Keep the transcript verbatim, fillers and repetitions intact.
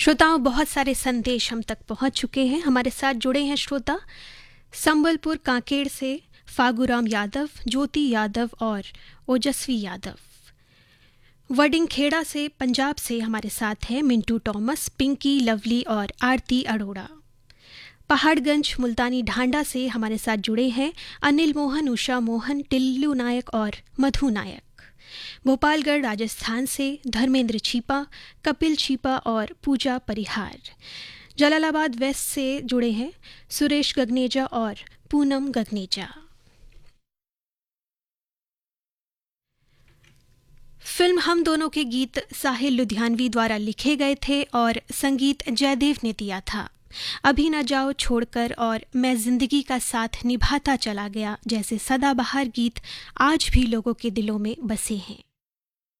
श्रोताओं, बहुत सारे संदेश हम तक पहुंच चुके हैं। हमारे साथ जुड़े हैं श्रोता संबलपुर कांकेड़ से फागूराम यादव, ज्योति यादव और ओजस्वी यादव। वडिंगखेड़ा से पंजाब से हमारे साथ हैं मिंटू टॉमस, पिंकी, लवली और आरती अरोड़ा। पहाड़गंज मुल्तानी ढांडा से हमारे साथ जुड़े हैं अनिल मोहन, उषा मोहन, टिल्लू नायक और मधु नायक। भोपालगढ़ राजस्थान से धर्मेंद्र छीपा, कपिल छीपा और पूजा परिहार। जलालाबाद वेस्ट से जुड़े हैं सुरेश गगनेजा और पूनम गगनेजा। फिल्म हम दोनों के गीत साहिल लुधियानवी द्वारा लिखे गए थे और संगीत जयदेव ने दिया था। अभी न जाओ छोड़कर और मैं जिंदगी का साथ निभाता चला गया जैसे सदाबहार गीत आज भी लोगों के दिलों में बसे हैं।